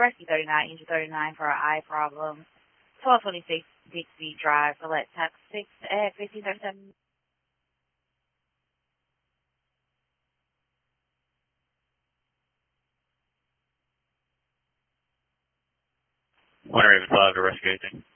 Rescue 39, Engine 39 for our eye problem. 1226 Dixie Drive, select tax 6 at 1537. One Raven 5 to rescue 18.